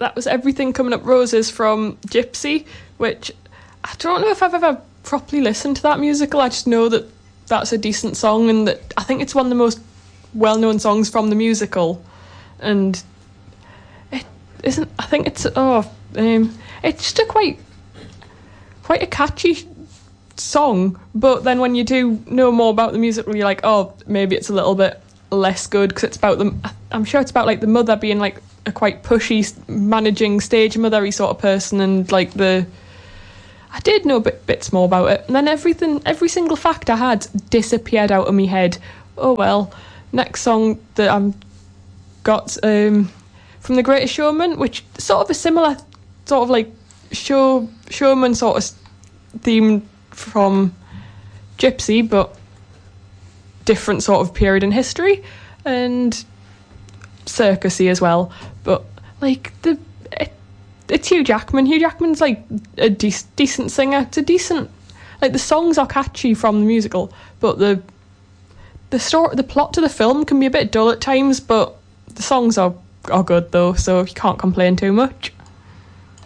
that was Everything Coming Up Roses from Gypsy, which I don't know if I've ever properly listened to that musical. I just know that that's a decent song, and that I think it's one of the most well-known songs from the musical. And it isn't. I think it's it's just a quite a catchy song. But then when you do know more about the musical, you're like, oh, maybe it's a little bit less good because it's about them. I'm sure it's about like the mother being like a quite pushy, managing stage mothery sort of person, and like I did know bits more about it, and then every single fact I had disappeared out of my head. Oh well. Next song that I've got from The Greatest Showman, which sort of a similar sort of like showman sort of theme from Gypsy, but different sort of period in history, and circusy as well. But like it's Hugh Jackman. Hugh Jackman's like a decent singer. It's a decent, like the songs are catchy from the musical, but the plot to the film can be a bit dull at times, but the songs are good though, so you can't complain too much.